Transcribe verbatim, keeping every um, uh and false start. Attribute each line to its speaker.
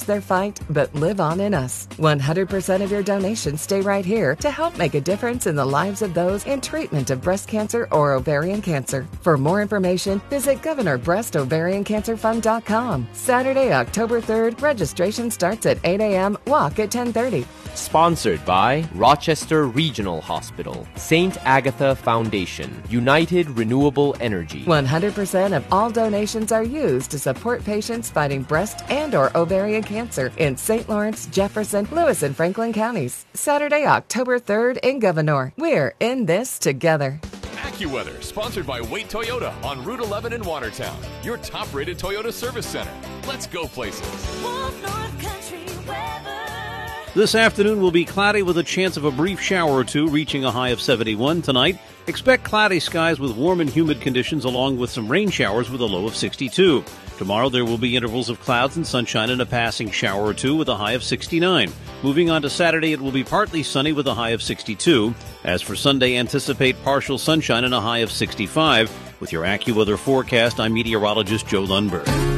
Speaker 1: their fight, but live on in us. one hundred percent of your donations stay right here to help make a difference in the lives of those in treatment of breast cancer or ovarian cancer. For more information, visit governor breast ovarian cancer fund dot com. Saturday, October third, registration starts at eight a.m., walk at ten thirty.
Speaker 2: Sponsored by Rochester Regional Hospital, Saint Agatha Foundation, United Renewable Energy.
Speaker 1: one hundred percent of all donations are used to support patients fighting breast and or ovarian cancer in Saint Lawrence, Jefferson, Lewis, and Franklin counties. Saturday, October third in Gouverneur. We're in this together.
Speaker 3: AccuWeather, sponsored by Wait Toyota on Route eleven in Watertown, your top-rated Toyota service center. Let's go places.
Speaker 4: Wolf North Country weather.
Speaker 5: This afternoon will be cloudy with a chance of a brief shower or two, reaching a high of seventy-one tonight. Expect cloudy skies with warm and humid conditions along with some rain showers with a low of sixty-two. Tomorrow there will be intervals of clouds and sunshine and a passing shower or two with a high of sixty-nine. Moving on to Saturday, it will be partly sunny with a high of sixty-two. As for Sunday, anticipate partial sunshine and a high of sixty-five. With your AccuWeather forecast, I'm meteorologist Joe Lundberg.